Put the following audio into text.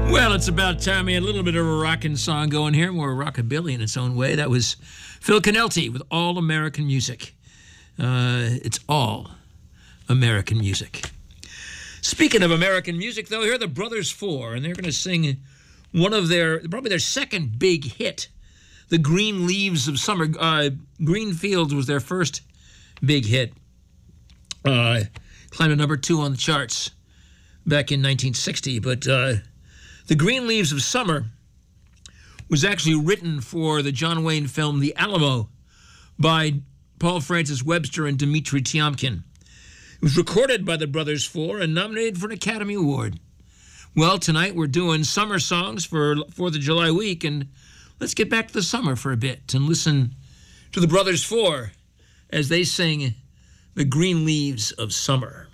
Well, it's about time we had a little bit of a rockin' song going here, more rockabilly in its own way. That was Phil Canelti with All American Music. It's all American music. Speaking of American music, though, here are the Brothers Four, and they're going to sing one of probably their second big hit, The Green Leaves of Summer. Green Fields was their first big hit. Climbed to number 2 on the charts back in 1960, but The Green Leaves of Summer was actually written for the John Wayne film The Alamo by Paul Francis Webster and Dmitri Tiomkin. It was recorded by the Brothers Four and nominated for an Academy Award. Well, tonight we're doing summer songs for 4th of July week, and let's get back to the summer for a bit and listen to the Brothers Four as they sing The Green Leaves of Summer.